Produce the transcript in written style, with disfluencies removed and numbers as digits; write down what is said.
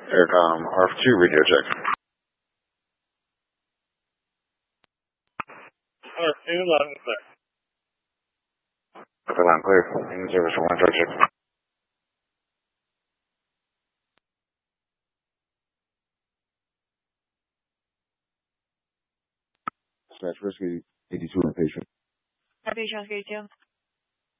Aircom RF2 radio check. RF2 loud and clear. Copy, loud and clear. Main service for 1 check. Dispatch risk 82 on patient. Patient 82.